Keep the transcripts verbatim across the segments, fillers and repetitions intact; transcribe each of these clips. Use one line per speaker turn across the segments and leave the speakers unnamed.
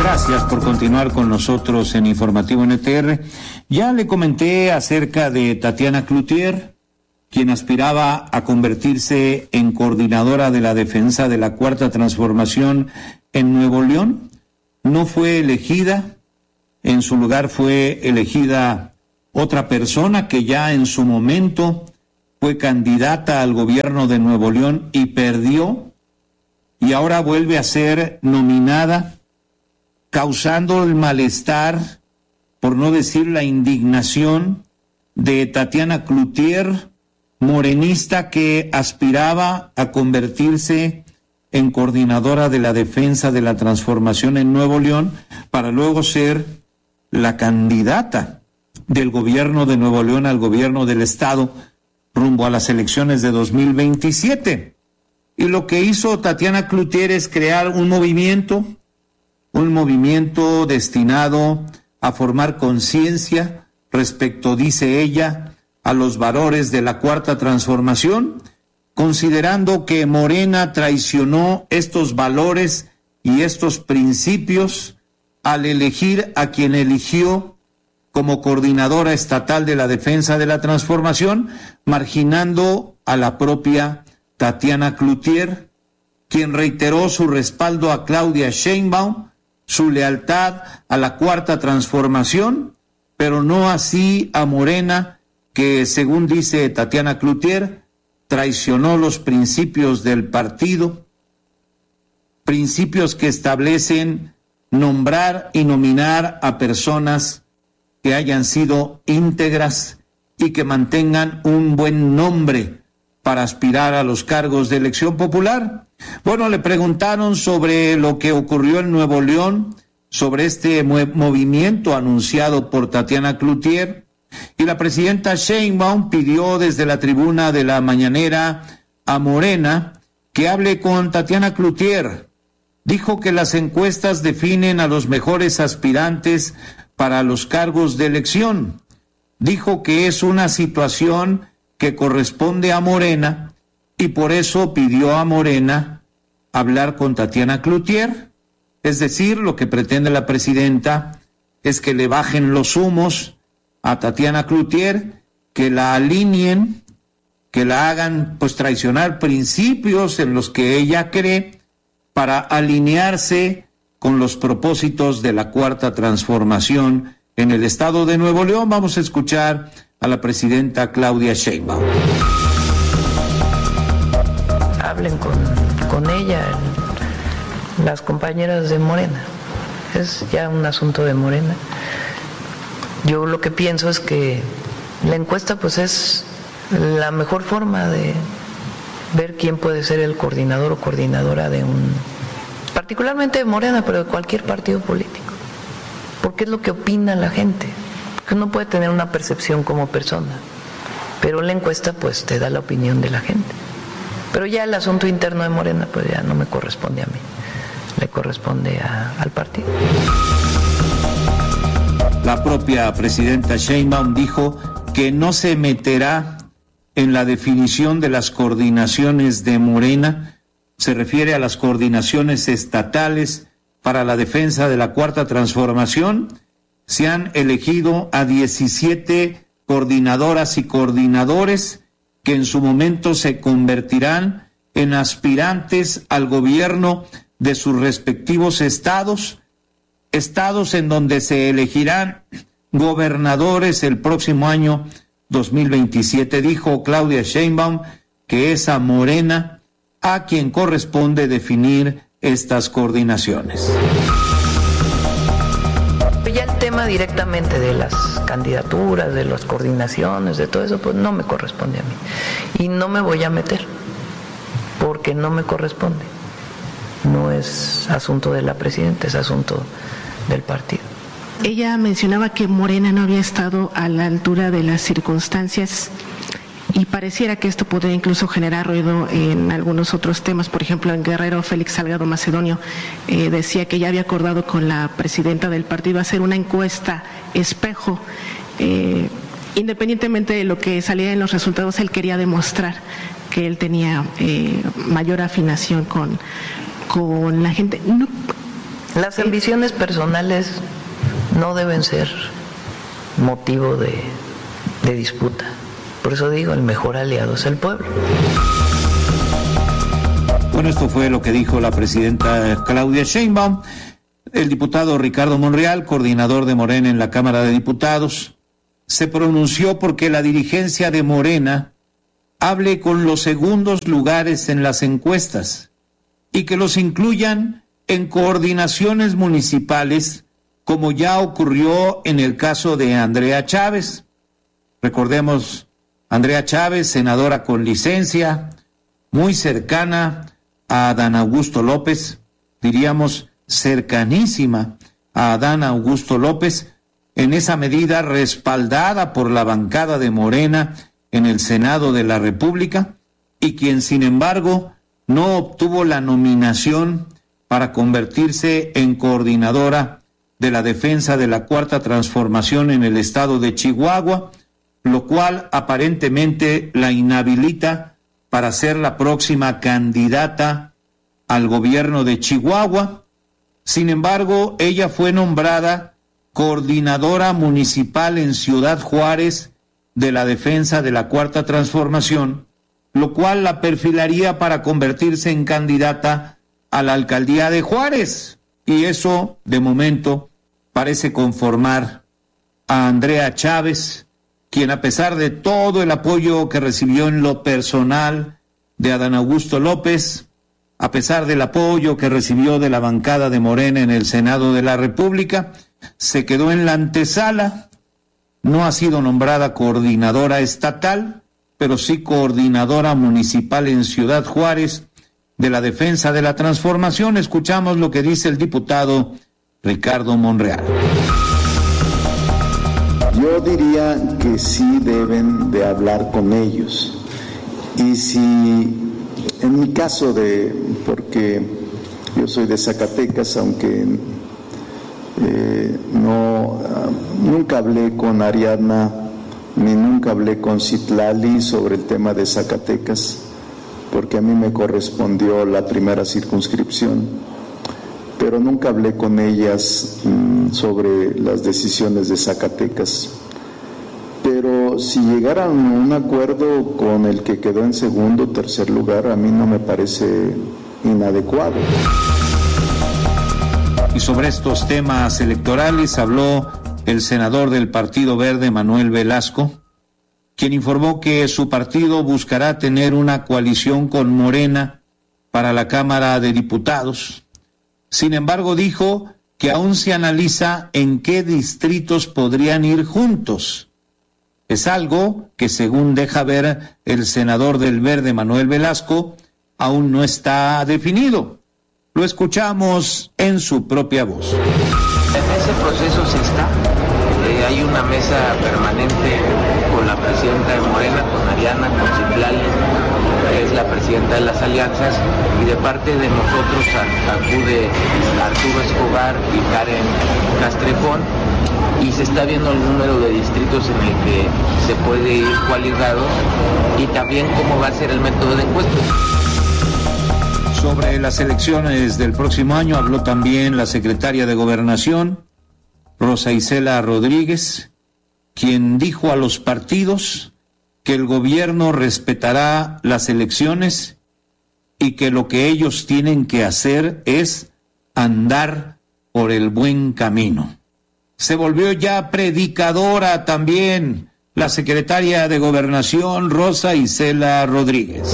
Gracias por continuar con nosotros en Informativo N T R. Ya le comenté acerca de Tatiana Cloutier, quien aspiraba a convertirse en coordinadora de la defensa de la Cuarta Transformación en Nuevo León. No fue elegida, en su lugar fue elegida otra persona que ya en su momento fue candidata al gobierno de Nuevo León y perdió, y ahora vuelve a ser nominada, causando el malestar, por no decir la indignación, de Tatiana Cloutier, morenista que aspiraba a convertirse en coordinadora de la defensa de la transformación en Nuevo León, para luego ser la candidata del gobierno de Nuevo León al gobierno del estado rumbo a las elecciones de dos mil veintisiete. Y lo que hizo Tatiana Cloutier es crear un movimiento, un movimiento destinado a formar conciencia respecto, dice ella, a los valores de la Cuarta Transformación, considerando que Morena traicionó estos valores y estos principios al elegir a quien eligió como coordinadora estatal de la defensa de la transformación, marginando a la propia Tatiana Cloutier, quien reiteró su respaldo a Claudia Sheinbaum, su lealtad a la Cuarta Transformación, pero no así a Morena, que según dice Tatiana Cloutier, traicionó los principios del partido, principios que establecen nombrar y nominar a personas que hayan sido íntegras y que mantengan un buen nombre para aspirar a los cargos de elección popular. Bueno, le preguntaron sobre lo que ocurrió en Nuevo León, sobre este movimiento anunciado por Tatiana Cloutier, y la presidenta Sheinbaum pidió desde la tribuna de la mañanera a Morena que hable con Tatiana Cloutier. Dijo que las encuestas definen a los mejores aspirantes para los cargos de elección. Dijo que es una situación que corresponde a Morena y por eso pidió a Morena hablar con Tatiana Cloutier. Es decir, lo que pretende la presidenta es que le bajen los humos a Tatiana Cloutier, que la alineen, que la hagan pues traicionar principios en los que ella cree para alinearse con los propósitos de la Cuarta Transformación en el estado de Nuevo León. Vamos a escuchar a la presidenta Claudia Sheinbaum.
Hablen con, con ella, las compañeras de Morena. Es ya un asunto de Morena. Yo lo que pienso es que la encuesta pues es la mejor forma de ver quién puede ser el coordinador o coordinadora de un, particularmente de Morena, pero de cualquier partido político, porque es lo que opina la gente, porque uno puede tener una percepción como persona, pero la encuesta pues te da la opinión de la gente. Pero ya el asunto interno de Morena pues ya no me corresponde a mí, le corresponde a, al partido.
La propia presidenta Sheinbaum dijo que no se meterá en la definición de las coordinaciones de Morena. Se refiere a las coordinaciones estatales para la defensa de la Cuarta Transformación. Se han elegido a diecisiete coordinadoras y coordinadores que en su momento se convertirán en aspirantes al gobierno de sus respectivos estados, estados en donde se elegirán gobernadores el próximo año dos mil veintisiete. Dijo Claudia Sheinbaum que es a Morena a quien corresponde definir estas coordinaciones.
Ya el tema directamente de las candidaturas, de las coordinaciones, de todo eso, pues no me corresponde a mí. Y no me voy a meter, porque no me corresponde. No es asunto de la presidenta, es asunto del partido.
Ella mencionaba que Morena no había estado a la altura de las circunstancias y pareciera que esto podría incluso generar ruido en algunos otros temas. Por ejemplo, en Guerrero, Félix Salgado Macedonio eh, decía que ya había acordado con la presidenta del partido hacer una encuesta espejo. Eh, independientemente de lo que saliera en los resultados, él quería demostrar que él tenía eh, mayor afinación con, con la gente. No,
Las ambiciones personales no deben ser motivo de, de disputa. Por eso digo, el mejor aliado es el pueblo.
Bueno, esto fue lo que dijo la presidenta Claudia Sheinbaum. El diputado Ricardo Monreal, coordinador de Morena en la Cámara de Diputados, se pronunció porque la dirigencia de Morena hable con los segundos lugares en las encuestas y que los incluyan en coordinaciones municipales, como ya ocurrió en el caso de Andrea Chávez. Recordemos, Andrea Chávez, senadora con licencia, muy cercana a Adán Augusto López, diríamos cercanísima a Adán Augusto López, en esa medida respaldada por la bancada de Morena en el Senado de la República, y quien sin embargo no obtuvo la nominación para convertirse en coordinadora de la defensa de la Cuarta Transformación en el estado de Chihuahua, lo cual aparentemente la inhabilita para ser la próxima candidata al gobierno de Chihuahua. Sin embargo, ella fue nombrada coordinadora municipal en Ciudad Juárez de la defensa de la Cuarta Transformación, lo cual la perfilaría para convertirse en candidata a la alcaldía de Juárez. Y eso, de momento, parece conformar a Andrea Chávez, quien a pesar de todo el apoyo que recibió en lo personal de Adán Augusto López, a pesar del apoyo que recibió de la bancada de Morena en el Senado de la República, se quedó en la antesala. No ha sido nombrada coordinadora estatal, pero sí coordinadora municipal en Ciudad Juárez de la defensa de la transformación. Escuchamos lo que dice el diputado Ricardo Monreal.
Yo diría que sí deben de hablar con ellos. Y si, en mi caso de, porque yo soy de Zacatecas, aunque eh, no, nunca hablé con Ariadna, ni nunca hablé con Citlali sobre el tema de Zacatecas, porque a mí me correspondió la primera circunscripción, pero nunca hablé con ellas mmm, sobre las decisiones de Zacatecas. Pero si llegaran a un acuerdo con el que quedó en segundo o tercer lugar, a mí no me parece inadecuado.
Y sobre estos temas electorales habló el senador del Partido Verde, Manuel Velasco, quien informó que su partido buscará tener una coalición con Morena para la Cámara de Diputados. Sin embargo, dijo que aún se analiza en qué distritos podrían ir juntos. Es algo que, según deja ver el senador del Verde, Manuel Velasco, aún no está definido. Lo escuchamos en su propia voz.
En ese proceso se está. Eh, hay una mesa permanente con la presidenta de Morena, con Ariadna, con Citlali, que es la presidenta de las alianzas, y de parte de nosotros acude Arturo Escobar y Karen Castrejón, y se está viendo el número de distritos en el que se puede ir coaligados y también cómo va a ser el método de encuesta.
Sobre las elecciones del próximo año habló también la secretaria de Gobernación, Rosa Isela Rodríguez, quien dijo a los partidos que el gobierno respetará las elecciones y que lo que ellos tienen que hacer es andar por el buen camino. Se volvió ya predicadora también la secretaria de Gobernación, Rosa Isela Rodríguez.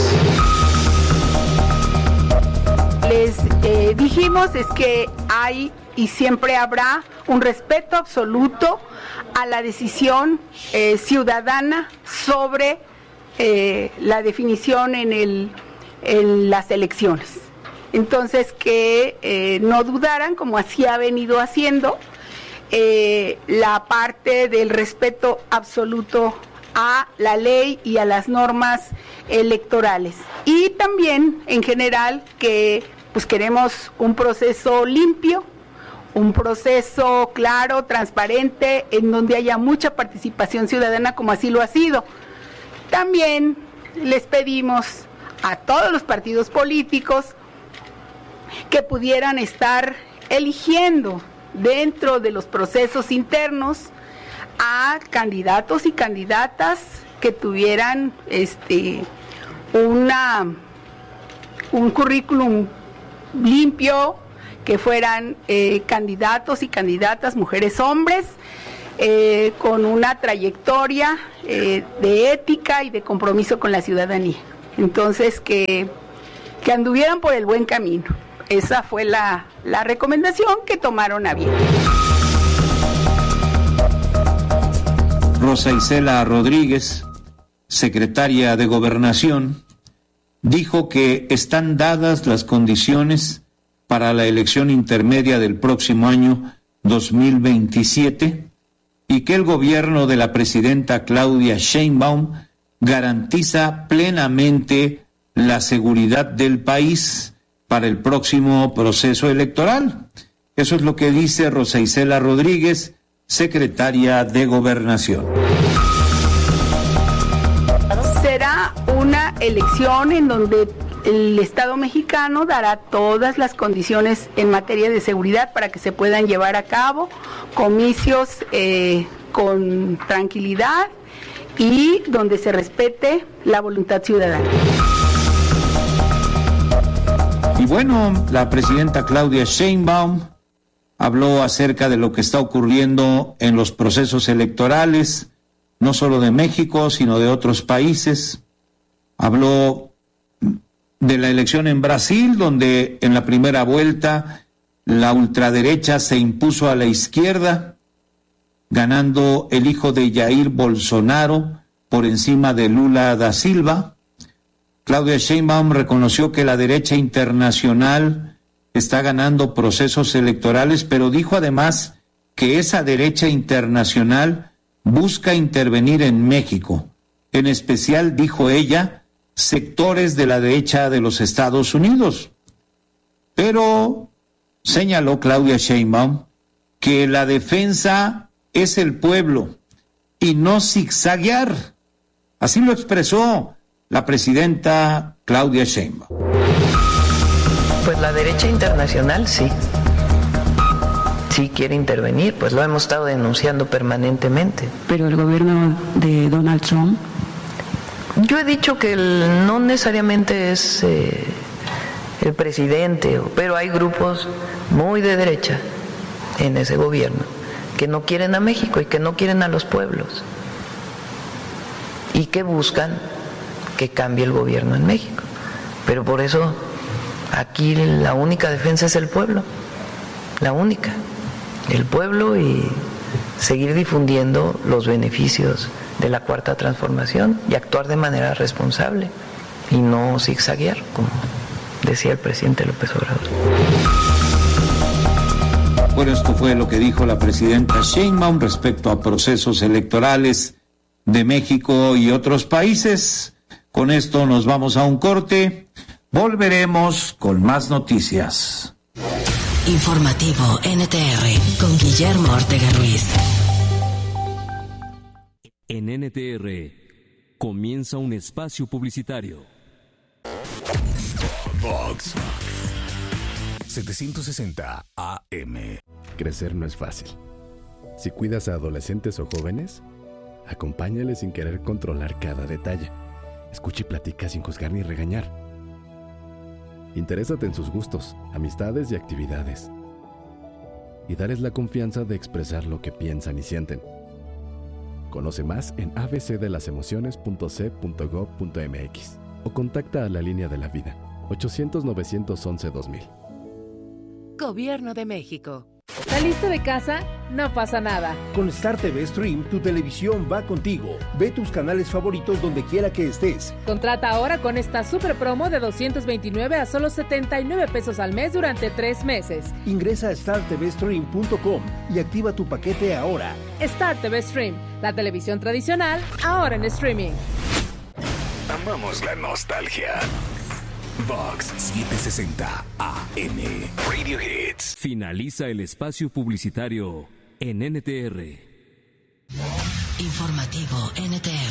Les eh, dijimos es que hay y siempre habrá un respeto absoluto a la decisión eh, ciudadana sobre eh, la definición en, el, en las elecciones. Entonces, que eh, no dudaran, como así ha venido haciendo, eh, la parte del respeto absoluto a la ley y a las normas electorales. Y también, en general, que pues queremos un proceso limpio, un proceso claro, transparente, en donde haya mucha participación ciudadana, como así lo ha sido. También les pedimos a todos los partidos políticos que pudieran estar eligiendo dentro de los procesos internos a candidatos y candidatas que tuvieran este una un currículum limpio, que fueran eh, candidatos y candidatas, mujeres, hombres, eh, con una trayectoria eh, de ética y de compromiso con la ciudadanía. Entonces, que, que anduvieran por el buen camino. Esa fue la, la recomendación que tomaron a bien.
Rosa Isela Rodríguez, secretaria de Gobernación, dijo que están dadas las condiciones para la elección intermedia del próximo año dos mil veintisiete y que el gobierno de la presidenta Claudia Sheinbaum garantiza plenamente la seguridad del país para el próximo proceso electoral. Eso es lo que dice Rosa Isela Rodríguez, secretaria de Gobernación.
Será una elección en donde el Estado mexicano dará todas las condiciones en materia de seguridad para que se puedan llevar a cabo comicios eh, con tranquilidad y donde se respete la voluntad ciudadana.
Y bueno, la presidenta Claudia Sheinbaum habló acerca de lo que está ocurriendo en los procesos electorales, no solo de México, sino de otros países. Habló de la elección en Brasil, donde en la primera vuelta la ultraderecha se impuso a la izquierda, ganando el hijo de Jair Bolsonaro por encima de Lula da Silva. Claudia Sheinbaum reconoció que la derecha internacional está ganando procesos electorales, pero dijo además que esa derecha internacional busca intervenir en México, en especial, dijo ella, sectores de la derecha de los Estados Unidos. Pero señaló Claudia Sheinbaum que la defensa es el pueblo y no zigzaguear. Así lo expresó la presidenta Claudia Sheinbaum.
Pues la derecha internacional sí, sí quiere intervenir, pues lo hemos estado denunciando permanentemente.
Pero el gobierno de Donald Trump...
Yo he dicho que el, no necesariamente es eh, el presidente, pero hay grupos muy de derecha en ese gobierno que no quieren a México y que no quieren a los pueblos y que buscan que cambie el gobierno en México. Pero por eso aquí la única defensa es el pueblo, la única, el pueblo, y seguir difundiendo los beneficios de la Cuarta Transformación y actuar de manera responsable y no zigzaguear, como decía el presidente López Obrador.
Bueno, esto fue lo que dijo la presidenta Sheinbaum respecto a procesos electorales de México y otros países. Con esto nos vamos a un corte. Volveremos con más noticias.
Informativo N T R con Guillermo Ortega Ruiz.
En N T R comienza un espacio publicitario.
Vox setecientos sesenta A M.
Crecer no es fácil. Si cuidas a adolescentes o jóvenes, acompáñales sin querer controlar cada detalle. Escucha y platica sin juzgar ni regañar. Interésate en sus gustos, amistades y actividades. Y darles la confianza de expresar lo que piensan y sienten. Conoce más en a b c de las emociones punto c punto gob punto m x o contacta a la línea de la vida ochocientos, novecientos once, dos mil.
Gobierno de México.
¿Saliste de casa? No pasa nada.
Con Star T V Stream, tu televisión va contigo. Ve tus canales favoritos donde quiera que estés.
Contrata ahora con esta super promo de doscientos veintinueve a solo setenta y nueve pesos al mes durante tres meses.
Ingresa a star t v stream punto com y activa tu paquete ahora.
Star T V Stream, la televisión tradicional, ahora en streaming.
Amamos la nostalgia. Vox setecientos sesenta A M. Radio Hits.
Finaliza el espacio publicitario en N T R.
Informativo N T R.